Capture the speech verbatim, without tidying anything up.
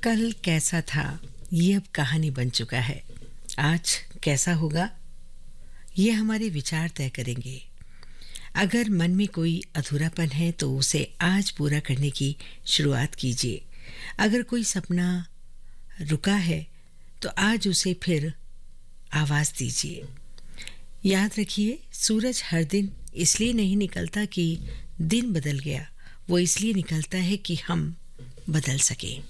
कल कैसा था ये अब कहानी बन चुका है। आज कैसा होगा ये हमारे विचार तय करेंगे। अगर मन में कोई अधूरापन है तो उसे आज पूरा करने की शुरुआत कीजिए। अगर कोई सपना रुका है तो आज उसे फिर आवाज़ दीजिए। याद रखिए, सूरज हर दिन इसलिए नहीं निकलता कि दिन बदल गया, वो इसलिए निकलता है कि हम बदल सकें।